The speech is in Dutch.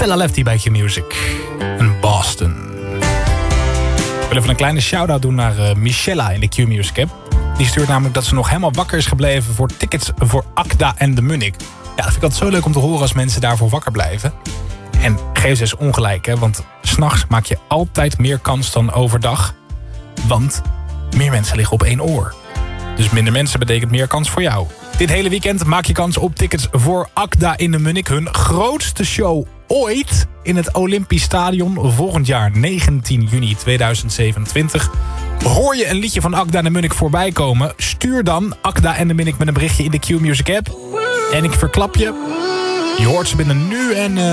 Stella Lefty bij Q-Music. En Boston. Ik wil even een kleine shout-out doen naar Michella in de Q-Music app. Die stuurt namelijk dat ze nog helemaal wakker is gebleven voor tickets voor Akda en de Munnik. Ja, dat vind ik altijd zo leuk om te horen als mensen daarvoor wakker blijven. En geef ze eens ongelijk, hè, want 's nachts maak je altijd meer kans dan overdag. Want meer mensen liggen op één oor. Dus minder mensen betekent meer kans voor jou. Dit hele weekend maak je kans op tickets voor Akda in de Munnik. Hun grootste show ooit in het Olympisch Stadion. Volgend jaar 19 juni 2027. Hoor je een liedje van Akda en de Munnik voorbij komen? Stuur dan Akda en de Munnik met een berichtje in de Q-Music app. En ik verklap je, je hoort ze binnen nu en